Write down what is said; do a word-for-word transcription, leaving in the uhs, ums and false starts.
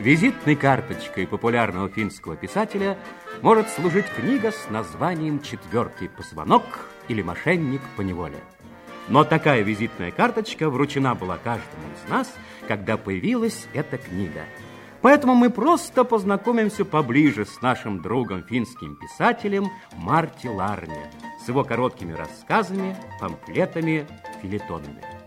Визитной карточкой популярного финского писателя может служить книга с названием «Четвертый позвонок» или «Мошенник по неволе». Но такая визитная карточка вручена была каждому из нас, когда появилась эта книга. Поэтому мы просто познакомимся поближе с нашим другом, финским писателем Марти Ларне, с его короткими рассказами, памфлетами, фельетонами.